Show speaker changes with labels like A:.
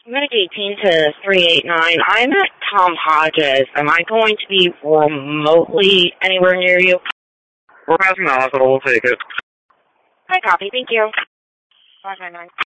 A: Medic 18 to 389. I'm at Tom Hodges. Am I going to be remotely anywhere near you?
B: We're passing the hospital. We'll take it.
A: I copy. Thank you. 599.